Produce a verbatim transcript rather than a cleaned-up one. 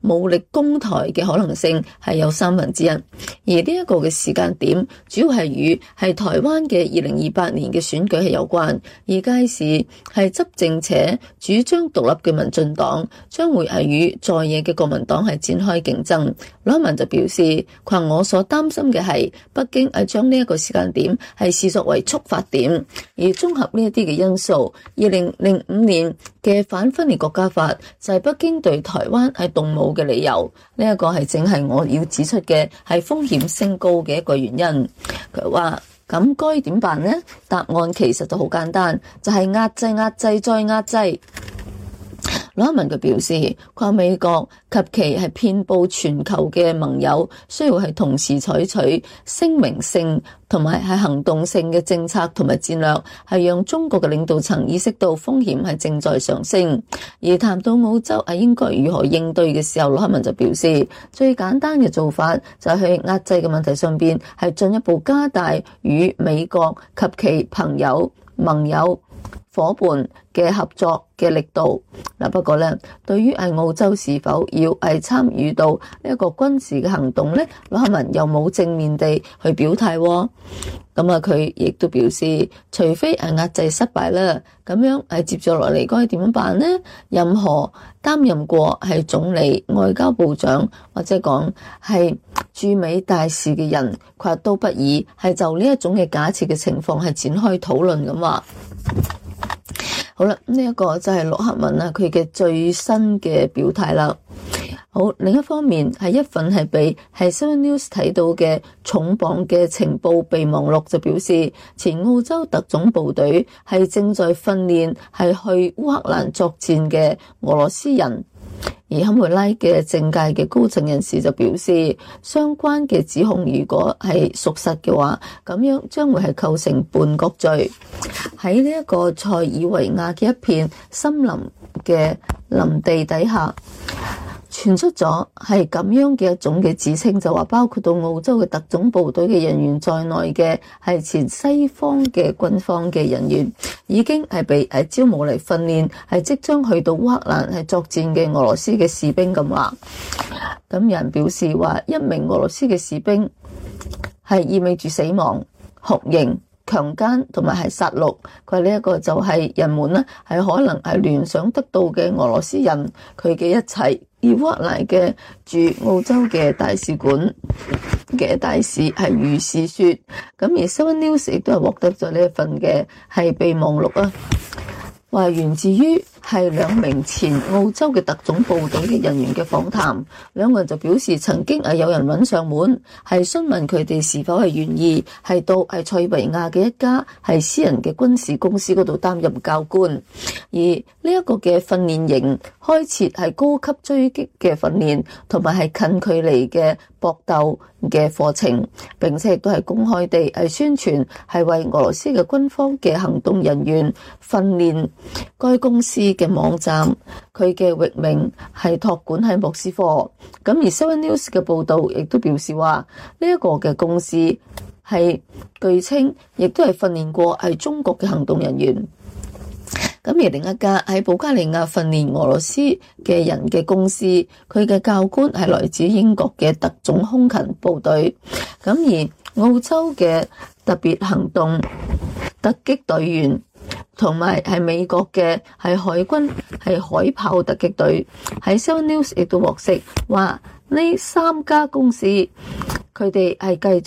武力攻台嘅可能性係有三分之一，而呢一個嘅時間點主要係與係台灣嘅二零二八年嘅選舉係有關，而屆時係執政且主張獨立嘅民進黨將會係與在野嘅國民黨係展開競爭。羅克文就表示，佢話我所擔心嘅係北京係將呢一個時間點係視作為觸發點，而綜合呢一啲嘅因素，二零零五年嘅反分裂國家法就係北京對台灣係動武嘅理由。呢、這、一個係正係我要指出嘅係風險升高嘅一個原因。佢話咁該點辦呢？答案其實就好簡單，就係、是、壓制、壓制再壓制。羅克文佢表示，佢話美國及其係遍佈全球嘅盟友需要係同時採取聲明性同埋係行動性嘅政策同埋戰略，係讓中國嘅領導層意識到風險係正在上升。而談到澳洲係應該如何應對嘅時候，羅克文就表示，最簡單嘅做法就係去壓制嘅問題上邊係進一步加大與美國及其朋友盟友伙伴嘅合作嘅力度。嗱，不過咧，對於係澳洲是否要係參與到呢一個軍事嘅行動咧，羅克文又冇正面地去表態。咁啊，佢亦都表示，除非係壓制失敗啦，咁樣係接住落嚟該點樣辦呢？任何擔任過係總理、外交部長或者講係駐美大使嘅人，佢話都不宜係就呢一種嘅假設嘅情況係展開討論咁話。好啦，呢、這、一個就係陸克文啊，佢嘅最新嘅表態啦。好，另一方面係一份係被係 Seven News 睇到嘅重磅嘅情報備忘錄就表示，前澳洲特種部隊係正在訓練係去烏克蘭作戰嘅俄羅斯人。而坎培拉嘅政界嘅高層人士就表示，相關嘅指控如果係屬實嘅話，咁樣將會係構成叛國罪。喺呢一個塞爾維亞嘅一片森林嘅林地底下，傳出咗係咁樣嘅一種嘅指稱，就話包括到澳洲嘅特種部隊嘅人員在內嘅係前西方嘅軍方嘅人員，已經係被誒招募嚟訓練，係即將去到烏克蘭係作戰嘅俄羅斯嘅士兵咁話。咁有人表示話，一名俄羅斯嘅士兵係意味住死亡、酷刑、強姦同埋係殺戮。佢話呢一個就係人們呢係可能係聯想得到嘅俄羅斯人佢嘅一切。而烏克蘭嘅駐澳洲嘅大使館嘅大使係如是說。咁而 Seven News 亦都係獲得咗呢一份嘅係備忘錄啊，話源自於係兩名前澳洲嘅特種部隊嘅人員嘅訪談，兩個人就表示曾經係有人揾上門，係詢問佢哋是否係願意係到係塞爾維亞嘅一家係私人嘅軍事公司嗰度擔任教官。而呢一個嘅訓練營開設係高級追擊嘅訓練，同埋係近距離嘅搏鬥嘅課程，並且亦都係公開地係宣傳係為俄羅斯嘅軍方嘅行動人員訓練。該公司嘅網站佢嘅域名係託管喺莫斯科。咁而 Seven News 嘅報道亦都表示話，呢一個嘅公司係據稱亦都係訓練過係中國嘅行動人員。咁而另一家喺保加利亞訓練俄羅斯嘅人嘅公司，佢嘅教官係來自英國嘅特種空勤部隊。咁而澳洲嘅特別行動突擊隊員同埋係美國嘅係海軍係海豹突擊隊，喺 Seven News 亦都獲悉話呢三家公司佢哋係繼續